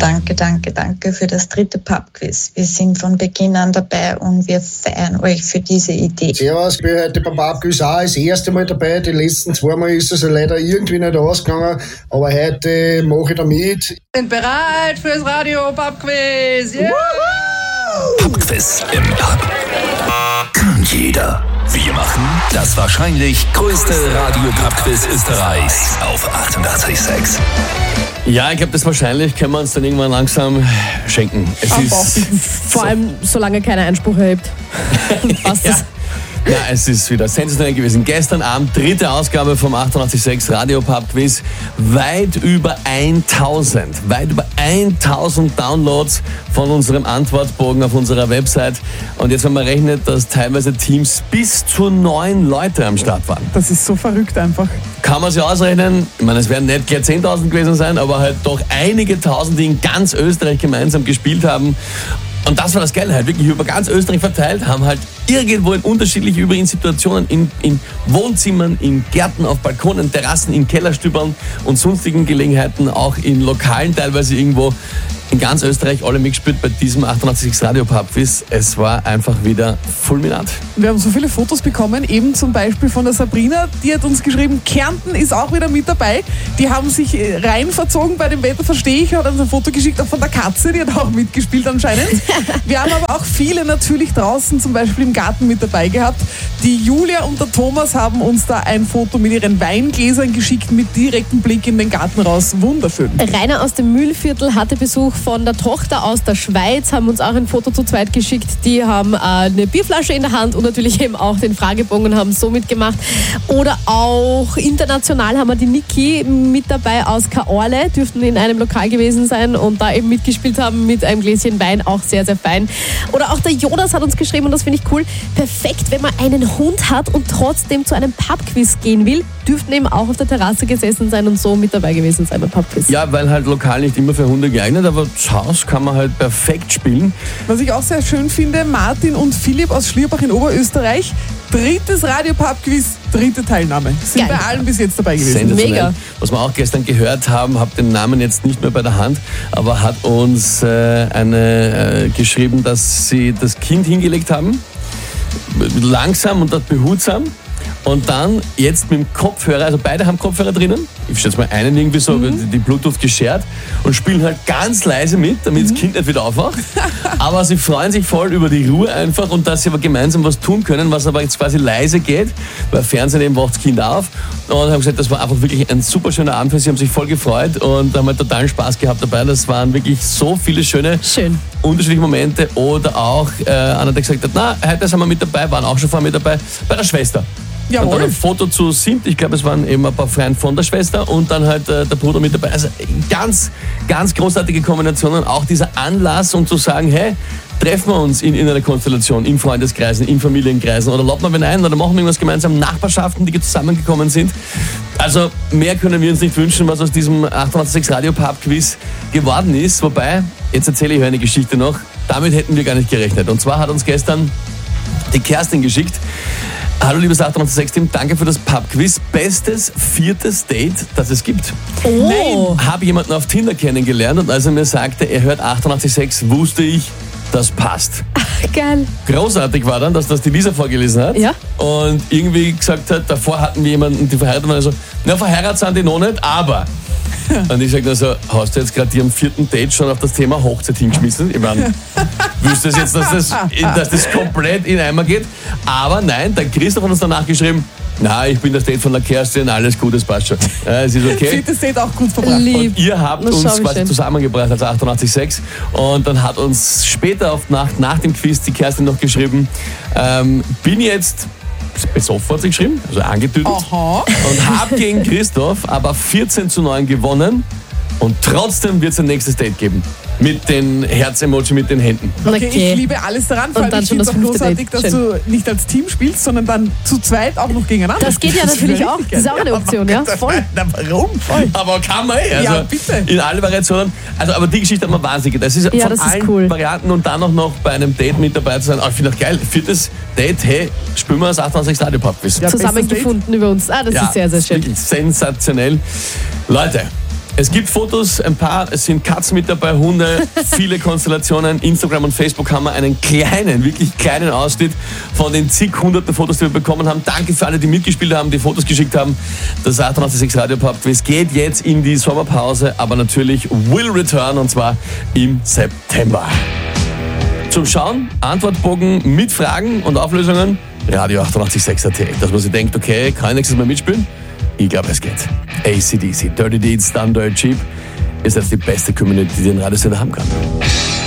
Danke für das 3. Pub-Quiz. Wir sind von Beginn an dabei und wir feiern euch für diese Idee. Servus, ich bin heute beim Pub-Quiz auch das erste Mal dabei. Die letzten 2 Mal ist es leider irgendwie nicht ausgegangen, aber heute mache ich da mit. Wir sind bereit fürs Radio-Pub-Quiz. Yeah! Pub-Quiz im Pub. Kann jeder. Wir machen das wahrscheinlich größte Radio-Pub-Quiz Österreichs auf 88.6. Ja, ich glaube, das wahrscheinlich können wir uns dann irgendwann langsam schenken. Vor allem, solange keiner Einspruch erhebt. Passt das? Ja, es ist wieder sensationell gewesen. Gestern Abend 3. Ausgabe vom 88.6 Radio Pub Quiz. Weit über 1000 Downloads von unserem Antwortbogen auf unserer Website. Und jetzt, wenn man rechnet, dass teilweise Teams bis zu 9 Leute am Start waren. Das ist so verrückt einfach. Kann man sich ausrechnen. Ich meine, es werden nicht gleich 10.000 gewesen sein, aber halt doch einige Tausend, die in ganz Österreich gemeinsam gespielt haben. Und das war das Geile, halt wirklich über ganz Österreich verteilt, haben halt irgendwo in unterschiedliche übrigen Situationen, in Wohnzimmern, in Gärten, auf Balkonen, Terrassen, in Kellerstübern und sonstigen Gelegenheiten, auch in Lokalen teilweise irgendwo in ganz Österreich alle mitgespielt bei diesem 88.6 Radio Pub Quiz. Es war einfach wieder fulminant. Wir haben so viele Fotos bekommen, eben zum Beispiel von der Sabrina, die hat uns geschrieben, Kärnten ist auch wieder mit dabei. Die haben sich rein verzogen bei dem Wetter, verstehe ich, hat uns ein Foto geschickt, auch von der Katze, die hat auch mitgespielt anscheinend. Wir haben aber auch viele natürlich draußen, zum Beispiel im Garten mit dabei gehabt. Die Julia und der Thomas haben uns da ein Foto mit ihren Weingläsern geschickt, mit direktem Blick in den Garten raus. Wunderschön. Rainer aus dem Mühlviertel hatte Besuch von der Tochter aus der Schweiz, haben uns auch ein Foto zu zweit geschickt. Die haben eine Bierflasche in der Hand und natürlich eben auch den Fragebogen und haben so mitgemacht. Oder auch international haben wir die Niki mit dabei aus Kaorle, dürften in einem Lokal gewesen sein und da eben mitgespielt haben mit einem Gläschen Wein, auch sehr, sehr fein. Oder auch der Jonas hat uns geschrieben und das finde ich cool. Perfekt, wenn man einen Hund hat und trotzdem zu einem Pub-Quiz gehen will, dürften eben auch auf der Terrasse gesessen sein und so mit dabei gewesen sein beim Pub-Quiz. Ja, weil halt lokal nicht immer für Hunde geeignet, aber zu Hause kann man halt perfekt spielen. Was ich auch sehr schön finde, Martin und Philipp aus Schlierbach in Oberösterreich, 3. Radio-Pub-Quiz, 3. Teilnahme. Sind bei allen bis jetzt dabei gewesen. Mega. Was wir auch gestern gehört haben, habe den Namen jetzt nicht mehr bei der Hand, aber hat uns eine geschrieben, dass sie das Kind hingelegt haben, langsam und dort behutsam. Und dann jetzt mit dem Kopfhörer, also beide haben Kopfhörer drinnen, ich schätze mal einen irgendwie so, die Bluetooth geschert und spielen halt ganz leise mit, damit das Kind nicht wieder aufwacht. Aber sie freuen sich voll über die Ruhe einfach und dass sie aber gemeinsam was tun können, was aber jetzt quasi leise geht, weil Fernsehen eben wacht das Kind auf. Und haben gesagt, das war einfach wirklich ein super schöner Abend für sie, haben sich voll gefreut und haben halt totalen Spaß gehabt dabei. Das waren wirklich so viele schöne, unterschiedliche Momente. Oder auch einer, der gesagt hat, na, heute sind wir mit dabei, waren auch schon vorher mit dabei, bei der Schwester. Jawohl. Und dann ein Foto zu Simt, ich glaube, es waren eben ein paar Freunde von der Schwester und dann halt der Bruder mit dabei. Also ganz, ganz großartige Kombinationen, auch dieser Anlass, um zu sagen, hey, treffen wir uns in einer Konstellation, in Freundeskreisen, in Familienkreisen oder laden wir wen ein oder machen wir irgendwas gemeinsam, Nachbarschaften, die zusammengekommen sind. Also mehr können wir uns nicht wünschen, was aus diesem 88.6 Radio Pub Quiz geworden ist. Wobei, jetzt erzähle ich euch eine Geschichte noch, damit hätten wir gar nicht gerechnet. Und zwar hat uns gestern die Kerstin geschickt. Hallo liebes 88.6-Team, danke für das Pub-Quiz. Bestes 4. Date, das es gibt. Oh. Habe jemanden auf Tinder kennengelernt und als er mir sagte, er hört 88.6, wusste ich, das passt. Ach, geil. Großartig war dann, dass das die Lisa vorgelesen hat. Ja. Und irgendwie gesagt hat, davor hatten wir jemanden, die verheiratet waren, also, na, verheiratet sind die noch nicht, aber... Und ich sage nur so, hast du jetzt gerade am 4. Date schon auf das Thema Hochzeit hingeschmissen? Ich meine, wüsstest du jetzt, dass das komplett in Eimer geht? Aber nein, der Christoph hat uns danach geschrieben, na, ich bin das Date von der Kerstin, alles gut, das passt schon. Es ist okay. 4. Date auch gut verbracht. Und ihr habt uns quasi zusammengebracht als 88.6 und dann hat uns später auf Nacht nach dem Quiz die Kerstin noch geschrieben, bin jetzt besoffen, hat sie geschrieben, also angetüdelt. Aha. Und habe gegen Christoph aber 14:9 gewonnen und trotzdem wird es ein nächstes Date geben. Mit den Herz-Emoji, mit den Händen. Okay, ich liebe alles daran, vor allem ich finde es auch großartig, dass du nicht als Team spielst, sondern dann zu zweit auch noch gegeneinander. Das geht ja natürlich auch, das ist auch eine Option, ja, voll. Na, warum? Voll. Aber kann man also ja, bitte. In alle Variationen. Also, aber die Geschichte hat mir wahnsinnig. Das ist ja, von allen Varianten und dann auch noch bei einem Date mit dabei zu sein. Ich finde auch geil, 4. Date, hey, spielen wir das 88 Radio Pub Quiz. Ja, zusammengefunden über uns. Das ist sehr, sehr schön. Wirklich sensationell. Leute, Es gibt Fotos, ein paar, es sind Katzen mit dabei, Hunde, viele Konstellationen. Instagram und Facebook haben wir einen kleinen, wirklich kleinen Ausschnitt von den zig hunderten Fotos, die wir bekommen haben. Danke für alle, die mitgespielt haben, die Fotos geschickt haben. Das 886 Radio Pubquiz geht jetzt in die Sommerpause, aber natürlich will return, und zwar im September. Zum Schauen, Antwortbogen mit Fragen und Auflösungen, Radio 886.at. Dass man sich denkt, okay, kann ich nächstes Mal mitspielen? Ich glaube, es geht. AC/DC, Dirty Deeds, Done Dirt Cheap, ist jetzt die beste Community, die den Radiosender haben kann.